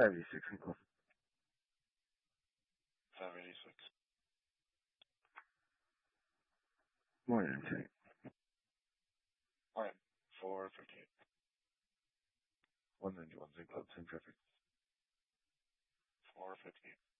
586 Uncle. 586. Morning, Tank. Alright, 458. 191 Zinc Club, same traffic. 458.